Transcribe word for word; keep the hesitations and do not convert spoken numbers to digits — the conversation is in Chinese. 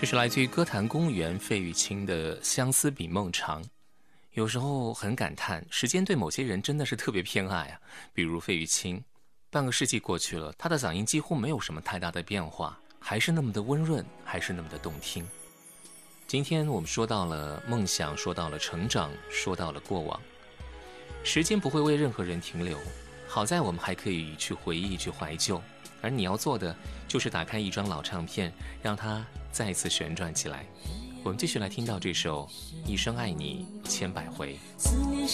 这是来自于歌坛公园费玉清的《相思比梦长》。有时候很感叹，时间对某些人真的是特别偏爱啊。比如费玉清，半个世纪过去了，他的嗓音几乎没有什么太大的变化，还是那么的温润，还是那么的动听。今天我们说到了梦想，说到了成长，说到了过往。时间不会为任何人停留，好在我们还可以去回忆，去怀旧。而你要做的就是打开一张老唱片，让它再次旋转起来。我们继续来听到这首《一生爱你千百回》。